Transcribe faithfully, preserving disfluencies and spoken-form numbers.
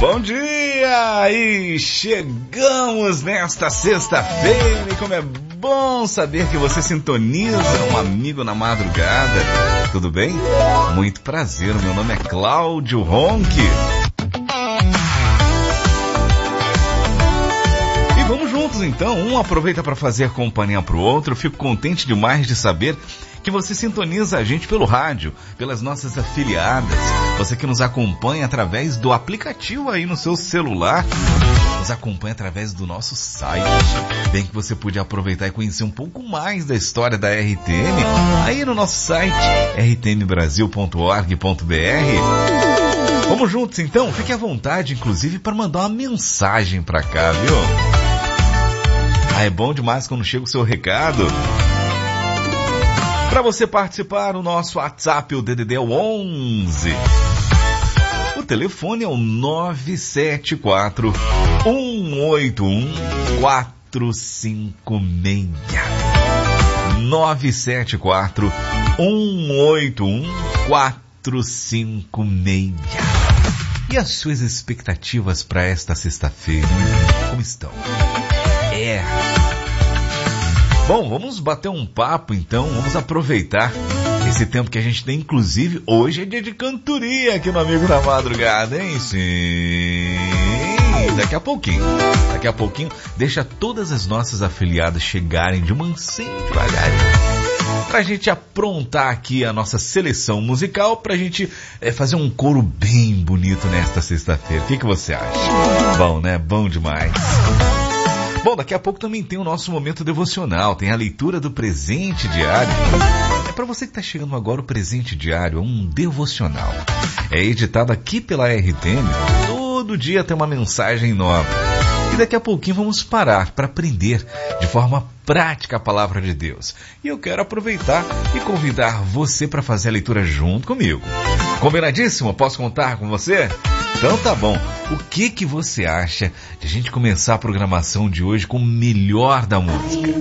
Bom dia! E chegamos nesta sexta-feira e como é bom saber que você sintoniza um amigo na madrugada. Tudo bem? Muito prazer, meu nome é Cláudio Ronque. E vamos juntos então, um aproveita para fazer companhia para o outro. Eu fico contente demais de saber que você sintoniza a gente pelo rádio, pelas nossas afiliadas, você que nos acompanha através do aplicativo aí no seu celular, nos acompanha através do nosso site, bem que você pode aproveitar e conhecer um pouco mais da história da R T M, aí no nosso site, r t m brasil ponto org ponto b r. Vamos juntos então, fique à vontade, inclusive, para mandar uma mensagem para cá, viu? Ah, é bom demais quando chega o seu recado. Para você participar, o nosso WhatsApp, o D D D é o onze. O telefone é o nove sete quatro, um oito um, quatro cinco seis. nove sete quatro, um oito um, quatro cinco seis. E as suas expectativas para esta sexta-feira? Como estão? É... Bom, vamos bater um papo então, vamos aproveitar esse tempo que a gente tem, inclusive hoje é dia de cantoria aqui no Amigo na Madrugada, hein? Sim, daqui a pouquinho, daqui a pouquinho, deixa todas as nossas afiliadas chegarem de mansinho devagarinho, pra gente aprontar aqui a nossa seleção musical, pra gente é, fazer um coro bem bonito nesta sexta-feira. O que, que você acha? Bom, né? Bom demais. Bom, daqui a pouco também tem o nosso momento devocional, tem a leitura do presente diário. É para você que está chegando agora, o presente diário é um devocional. É editado aqui pela R T M, todo dia tem uma mensagem nova. E daqui a pouquinho vamos parar para aprender de forma prática a palavra de Deus. E eu quero aproveitar e convidar você para fazer a leitura junto comigo. Combinadíssimo? Posso contar com você? Então tá bom. O que que você acha de a gente começar a programação de hoje com o melhor da música?